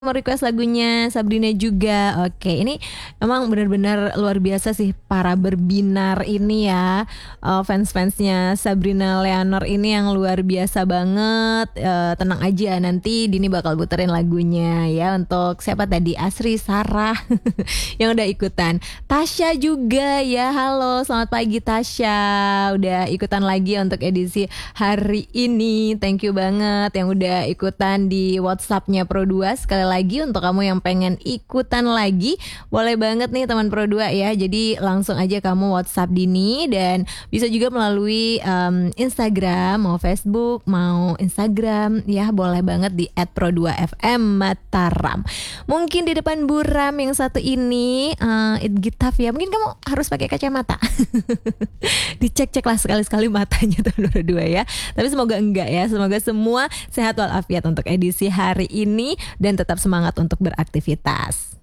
Request lagunya Sabrina juga. Oke, ini emang benar-benar luar biasa sih para berbinar ini ya. Fans-fansnya Sabrina Leonor ini yang luar biasa banget. Tenang aja, nanti Dini bakal puterin lagunya ya. Untuk siapa tadi? Asri, Sarah yang udah ikutan. Tasya juga ya. Halo, selamat pagi Tasya. Udah ikutan lagi untuk edisi hari ini. Thank you banget yang udah ikutan di WhatsApp-nya Pro2. Sekali lagi untuk kamu yang pengen ikutan lagi, boleh banget nih teman Pro2 ya. Jadi langsung aja kamu WhatsApp Dini, dan bisa juga melalui Instagram, mau Facebook, mau Instagram ya, boleh banget di @pro2fm Mataram. Mungkin di depan Buram yang satu ini Gitaf ya, mungkin kamu harus pakai kacamata. Dicek-cek lah sekali-sekali matanya teman Pro2 ya. Tapi semoga enggak ya, semoga semua sehat walafiat untuk edisi hari ini dan tetap semangat untuk beraktivitas.